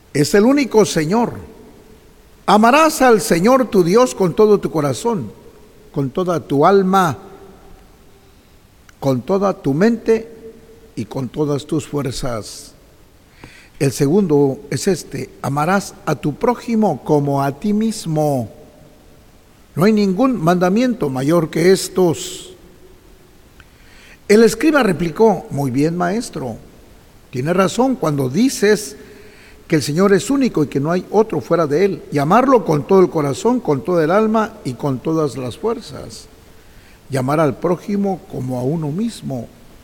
Es el único Señor. Amarás al Señor tu Dios con todo tu corazón, con toda tu alma, con toda tu mente y con todas tus fuerzas. El segundo es este: amarás a tu prójimo como a ti mismo. No hay ningún mandamiento mayor que estos. El escriba replicó: muy bien, maestro, tienes razón cuando dices que el Señor es único y que no hay otro fuera de Él, y amarlo con todo el corazón, con toda el alma y con todas las fuerzas. Y amar al prójimo como a uno mismo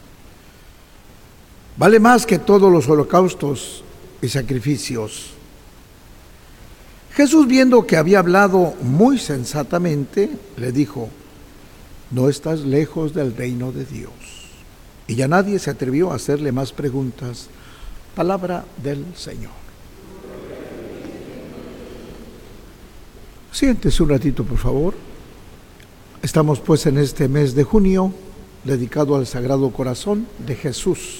vale más que todos los holocaustos y sacrificios. Jesús, viendo que había hablado muy sensatamente, le dijo: no estás lejos del reino de Dios. Y ya nadie se atrevió a hacerle más preguntas. Palabra del Señor. Siéntese un ratito, por favor. Estamos pues en este mes de junio dedicado al Sagrado Corazón de Jesús.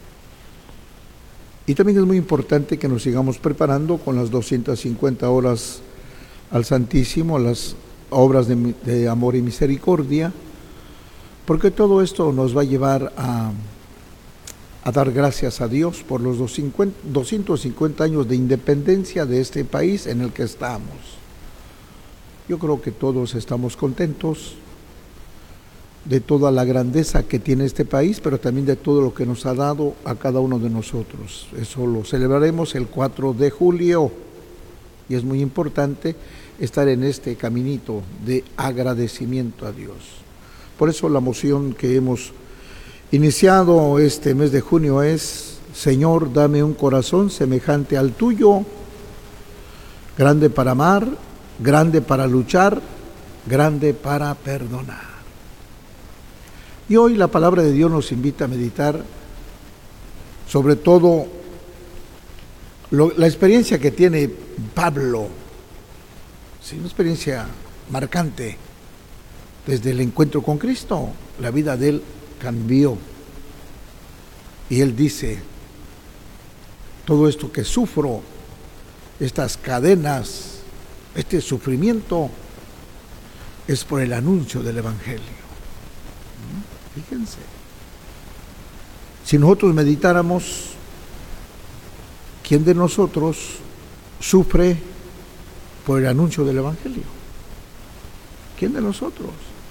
Y también es muy importante que nos sigamos preparando con las 250 horas al Santísimo, las obras de amor y misericordia, porque todo esto nos va a llevar a dar gracias a Dios por los 250 años de independencia de este país en el que estamos. Yo creo que todos estamos contentos de toda la grandeza que tiene este país, pero también de todo lo que nos ha dado a cada uno de nosotros. Eso lo celebraremos el 4 de julio y es muy importante estar en este caminito de agradecimiento a Dios. Por eso la moción que hemos iniciado este mes de junio es: Señor, dame un corazón semejante al tuyo, grande para amar, grande para luchar, grande para perdonar. Y hoy la palabra de Dios nos invita a meditar sobre todo la experiencia que tiene Pablo, ¿sí? Una experiencia marcante desde el encuentro con Cristo. La vida de él cambió y él dice: todo esto que sufro, estas cadenas, este sufrimiento, es por el anuncio del Evangelio. Fíjense, si nosotros meditáramos, ¿quién de nosotros sufre por el anuncio del Evangelio? ¿Quién de nosotros?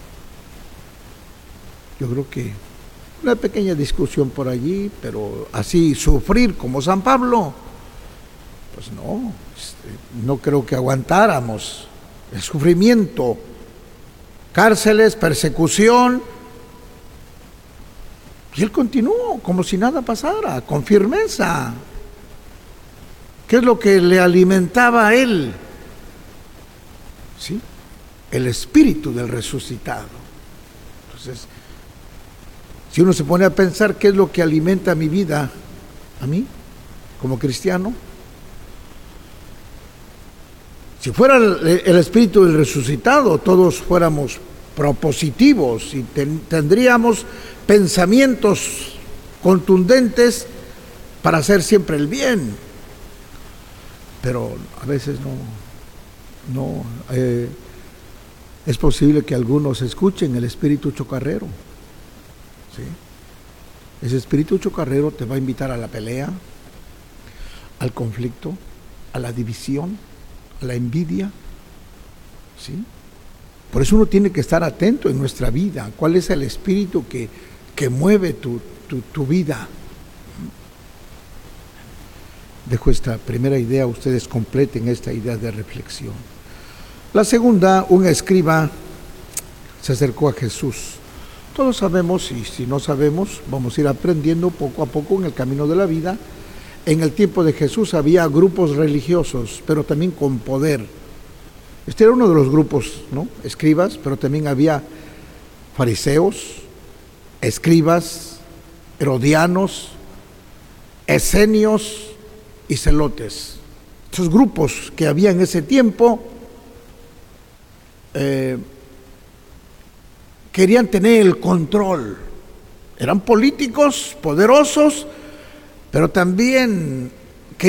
Yo creo que una pequeña discusión por allí, pero así sufrir como San Pablo, pues no, no creo que aguantáramos el sufrimiento, cárceles, persecución. Y él continuó como si nada pasara, con firmeza. ¿Qué es lo que le alimentaba a él? ¿Sí? El espíritu del resucitado. Entonces, si uno se pone a pensar qué es lo que alimenta mi vida, a mí, como cristiano, si fuera el espíritu del resucitado, todos fuéramos propositivos y tendríamos pensamientos contundentes para hacer siempre el bien. Pero a veces no es posible que algunos escuchen el espíritu chocarrero, ¿sí? Ese espíritu chocarrero te va a invitar a la pelea, al conflicto, a la división, a la envidia, ¿sí? Por eso uno tiene que estar atento en nuestra vida. ¿Cuál es el espíritu que mueve tu vida? Dejo esta primera idea, ustedes completen esta idea de reflexión. La segunda: un escriba se acercó a Jesús. Todos sabemos, y si no sabemos, vamos a ir aprendiendo poco a poco en el camino de la vida. En el tiempo de Jesús había grupos religiosos, pero también con poder. Este era uno de los grupos, ¿no? Escribas, pero también había fariseos, escribas, herodianos, esenios y celotes. Estos grupos que había en ese tiempo querían tener el control. Eran políticos poderosos, pero también